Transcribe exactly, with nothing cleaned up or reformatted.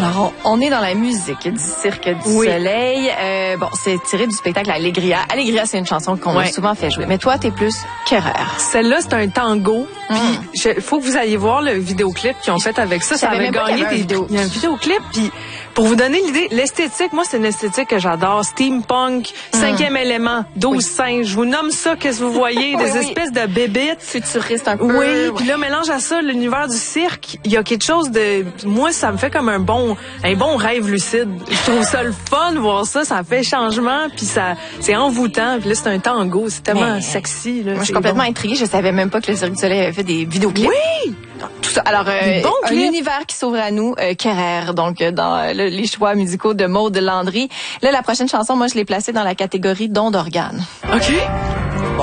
Alors, on, on est dans la musique du Cirque du oui. Soleil. Euh, bon, c'est tiré du spectacle Allegria. Allegria, c'est une chanson qu'on ouais. a souvent fait jouer. Mais toi, t'es plus Kerrer. Celle-là, c'est un tango. Mm. Puis, il faut que vous alliez voir le vidéoclip qu'ils ont fait avec ça. Ça avait gagné des vidéos. Il y a un vidéoclip. Puis, pour vous donner l'idée, l'esthétique, moi, c'est une esthétique que j'adore. Steampunk, mm. cinquième élément, douze oui. singes. Je vous nomme ça, qu'est-ce que vous voyez? Des oui, oui. espèces de bébites. Futuristes un peu. Oui. Ouais. Puis là, mélange à ça l'univers du cirque. Il y a quelque chose de... Moi, ça me fait comme un bon, un bon rêve lucide. Je trouve ça le fun de voir ça. Ça fait changement. Puis ça, c'est envoûtant. Puis là, c'est un tango. C'est tellement Mais, sexy. Là, moi, je suis complètement bon. intriguée. Je savais même pas que le Cirque du Soleil avait fait des vidéoclips. Oui! Donc, tout ça. Alors, euh, bon un univers qui s'ouvre à nous, euh, Kerrer, donc euh, dans euh, le, les choix musicaux de Maud Landry. Là, la prochaine chanson, moi, je l'ai placée dans la catégorie don d'organes. OK.